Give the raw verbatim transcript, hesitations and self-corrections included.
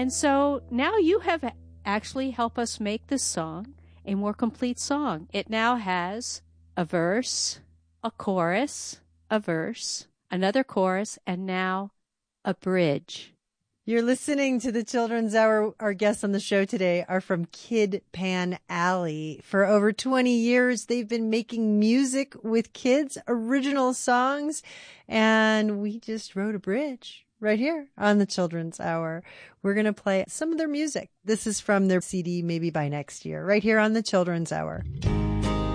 And so now you have actually helped us make this song a more complete song. It now has a verse, a chorus, a verse, another chorus, and now a bridge. You're listening to the Children's Hour. Our guests on the show today are from Kid Pan Alley. For over twenty years, they've been making music with kids, original songs, and we just wrote a bridge right here on the Children's Hour. We're going to play some of their music. This is from their C D, Maybe by Next Year, right here on the Children's Hour.